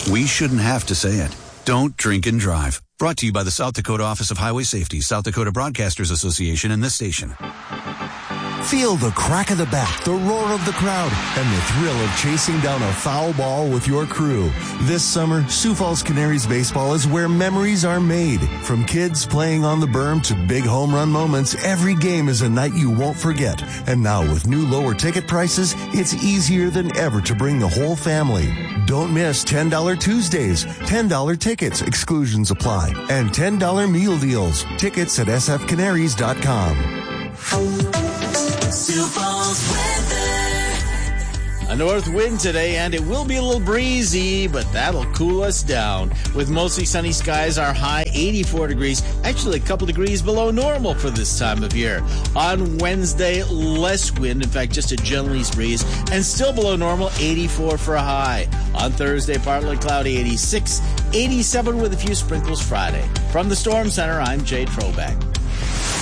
We shouldn't have to say it. Don't drink and drive. Brought to you by the South Dakota Office of Highway Safety, South Dakota Broadcasters Association, and this station. Feel the crack of the bat, the roar of the crowd, and the thrill of chasing down a foul ball with your crew. This summer, Sioux Falls Canaries baseball is where memories are made. From kids playing on the berm to big home run moments, every game is a night you won't forget. And now with new lower ticket prices, it's easier than ever to bring the whole family. Don't miss $10 Tuesdays, $10 tickets, exclusions apply, and $10 meal deals. Tickets at sfcanaries.com. Sioux Falls weather. A north wind today, and it will be a little breezy, but that'll cool us down. With mostly sunny skies, our high 84 degrees, actually a couple degrees below normal for this time of year. On Wednesday, less wind, in fact, just a gentle east breeze, and still below normal, 84 for a high. On Thursday, partly cloudy, 86, 87 with a few sprinkles Friday. From the Storm Center, I'm Jay Trobeck.